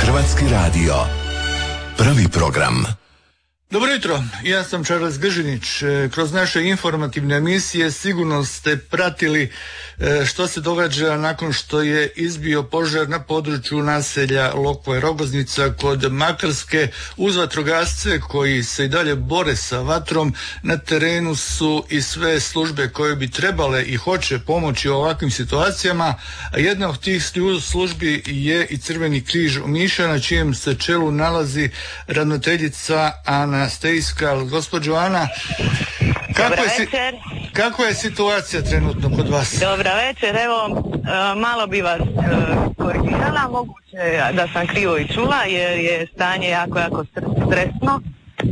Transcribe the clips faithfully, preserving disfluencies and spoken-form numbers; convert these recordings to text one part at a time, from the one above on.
Hrvatski radio. Prvi program. Dobro jutro, ja sam Charles Gržinić. Kroz naše informativne emisije sigurno ste pratili što se događa nakon što je izbio požar na području naselja Lokva i Rogoznica kod Makarske. Uz vatrogasce koji se i dalje bore sa vatrom, na terenu su i sve službe koje bi trebale i hoće pomoći u ovakvim situacijama. A jedna od tih službi je i Crveni križ Omiša, na čijem se čelu nalazi ravnateljica Ana Stejska. Gospođo Ana, kako je, si, kako je situacija trenutno kod vas? Dobra večer, evo malo bi vas korigirala, moguće da sam krivo i čula jer je stanje jako, jako stresno.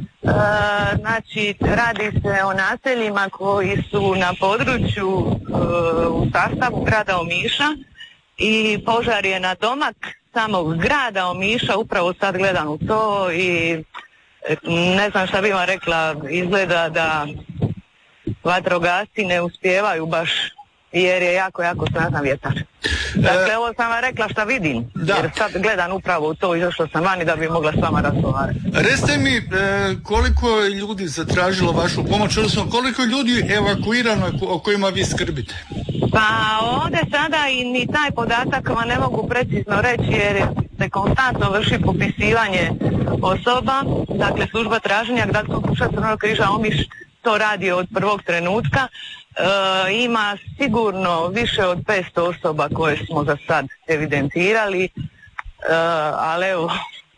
Znači, radi se o naseljima koji su na području u sastavu grada Omiša i požar je na domak samog grada Omiša, upravo sad gledam u to i ne znam šta bi vam rekla, izgleda da vatrogasci ne uspijevaju baš jer je jako, jako snažan vjetar. Dakle, ovo sam vam rekla šta vidim, da. Jer sad gledam upravo u to i došla sam vani da bi mogla s vama razgovarati. Recite mi, koliko je ljudi zatražilo vašu pomoć, odnosno koliko je ljudi evakuirano o kojima vi skrbite? Pa ovdje sada i ni taj podatak vam ne mogu precizno reći jer se konstantno vrši popisivanje osoba, dakle služba traženja Gradskog društva Crvenog križa Omiš to radi od prvog trenutka. E, ima sigurno više od petsto osoba koje smo za sad evidentirali, e, ali evo,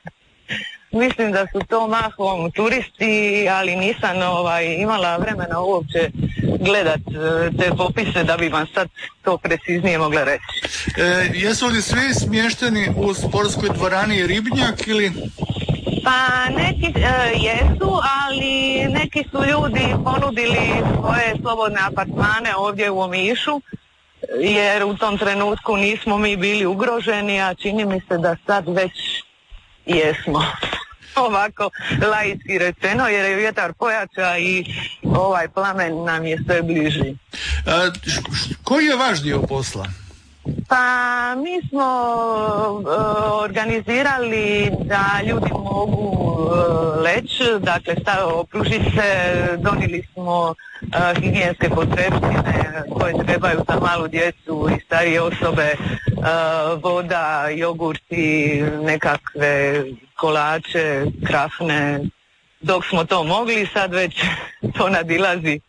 mislim da su to mahom turisti, ali nisam ovaj, imala vremena uopće gledat te popise da bi vam sad to preciznije mogla reći. E, jesu li svi smješteni u sportskoj dvorani Ribnjak ili... Pa neki e, jesu, ali neki su ljudi ponudili svoje slobodne apartmane ovdje u Omišu, jer u tom trenutku nismo mi bili ugroženi, a čini mi se da sad već jesmo. Ovako laički rečeno, jer je vjetar pojača i ovaj plamen nam je sve bliži. A, koji je vaš dio posla? Pa mi smo uh, organizirali da ljudi mogu uh, leći, dakle opružiti se, donijeli smo uh, higijenske potrepštine koje trebaju za malu djecu i starije osobe, uh, voda, jogurti, nekakve kolače, krafne. Dok smo to mogli, sad već to nadilazi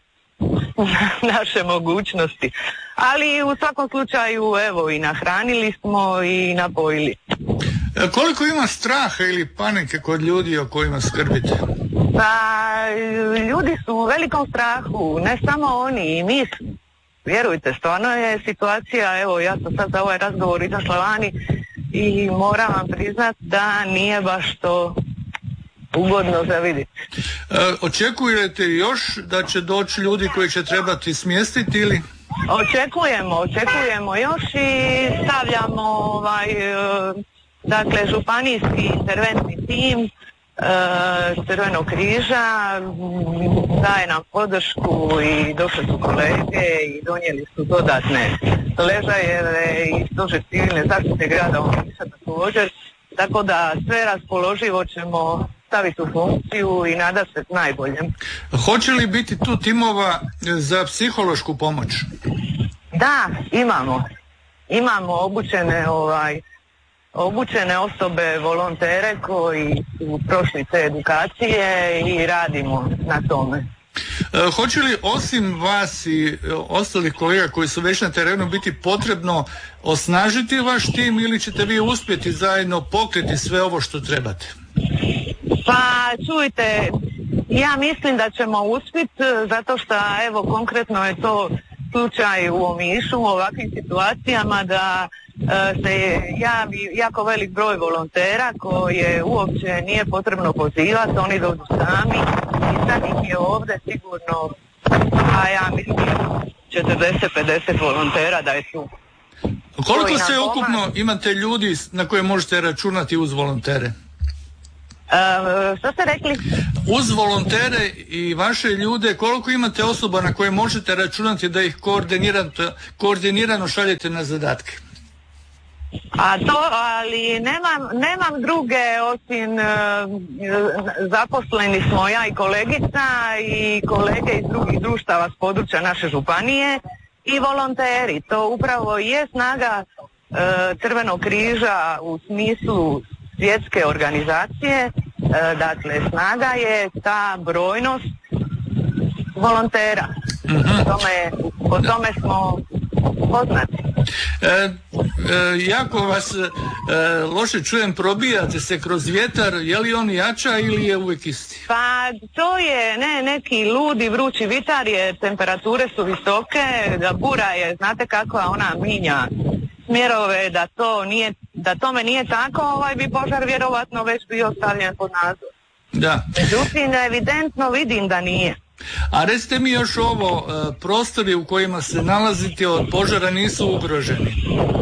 naše mogućnosti. Ali u svakom slučaju, evo, i nahranili smo i napojili. E, koliko ima straha ili panike kod ljudi o kojima skrbite? Pa, ljudi su u velikom strahu, ne samo oni, i mi smo. Vjerujte, stvarno je situacija, evo, ja sam sad za ovaj razgovor izašla vani i moram vam priznat da nije baš to ugodno za vidjeti. E, očekujete još da će doći ljudi koji će trebati smjestiti ili... Očekujemo, očekujemo još i stavljamo ovaj, dakle, županijski interventni tim Crvenog križa daje nam podršku i došli su kolege i donijeli su dodatne ležajeve i stožer civilne zaštite grada Omiša također, tako da sve raspoloživo ćemo staviti u funkciju i nada se najboljem. Hoće li biti tu timova za psihološku pomoć? Da, imamo. Imamo obučene ovaj, obučene osobe, volontere koji su prošli te edukacije i radimo na tome. E, hoće li osim vas i ostalih kolega koji su već na terenu biti potrebno osnažiti vaš tim ili ćete vi uspjeti zajedno pokriti sve ovo što trebate? Pa čujte, ja mislim da ćemo uspjeti zato što evo konkretno je to slučaj u Omišu u ovakvim situacijama da e, se javi jako velik broj volontera koje uopće nije potrebno pozivati, oni dođu sami i sad ih je ovdje sigurno, a ja mislim četrdeset do pedeset volontera da je tu. Koliko se ukupno imate ljudi na koje možete računati uz volontere? Uh, što ste rekli? Uz volontere i vaše ljude, koliko imate osoba na koje možete računati da ih koordinirano, koordinirano šaljete na zadatke? A to, ali nemam, nemam druge osim uh, zaposleni smo ja i kolegica i kolege iz drugih društava s područja naše županije i volonteri. To upravo je snaga uh, Crvenog križa u smislu svjetske organizacije. Uh, dakle, snaga je ta brojnost volontera. Mm-hmm. Po tome, po tome smo poznati. E, e, jako vas e, loše čujem, probijate se kroz vjetar, je li on jača ili je uvijek isti? Pa to je ne, neki ludi vrući vitar, je, temperature su visoke, da bura je, znate kakva ona minja smjerove, da to nije, da tome nije tako, ovaj bi požar vjerovatno već bio stavljen pod nadzor. Da. Međutim, evidentno vidim da nije. A recite mi još ovo, prostori u kojima se nalazite od požara nisu ugroženi?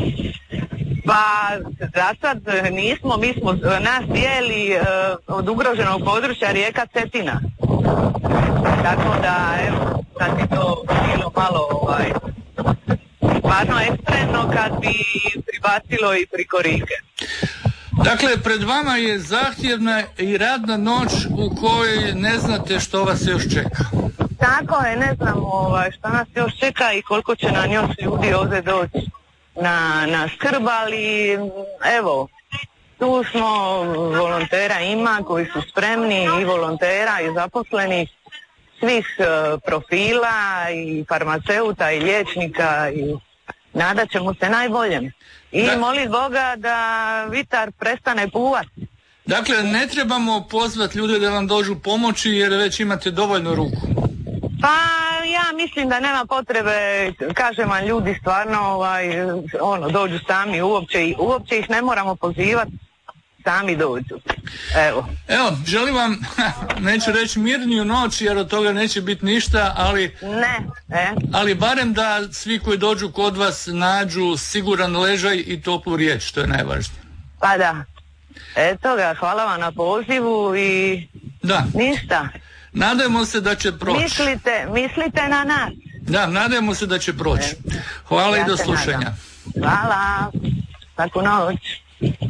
Pa za sad nismo, mi smo nas dijeli od ugroženog područja rijeka Cetina. Tako da, evo, sad bi to bilo malo ovaj, stvarno ekstremno kad bi pribacilo i priko rijeke. Dakle, pred vama je zahtjevna i radna noć u kojoj ne znate što vas još čeka. Tako je, ne znamo ovaj, što nas još čeka i koliko će nam još ljudi ovdje doći na, na skrb, ali evo, tu smo, volontera ima koji su spremni, i volontera i zaposlenih svih uh, profila i farmaceuta i liječnika i nadat ćemo se najboljem. I da, moli Boga da vitar prestane puvati. Dakle, ne trebamo pozvati ljude da vam dođu pomoći jer već imate dovoljno ruku. Pa ja mislim da nema potrebe, kažem vam, ljudi stvarno ovaj, ono, dođu sami, uopće, uopće ih ne moramo pozivati, sami dođu. Evo. Evo, želim vam, neću reći mirniju noć jer od toga neće biti ništa, ali ne, e. ali barem da svi koji dođu kod vas nađu siguran ležaj i toplu riječ, to je najvažnije. Pa da. Eto ga, hvala vam na pozivu i da. Ništa. Nadajmo se da će proći. Mislite, mislite na nas. Da, nadajmo se da će proći. Hvala ja i do slušanja. Nadam. Hvala. Svaku noć.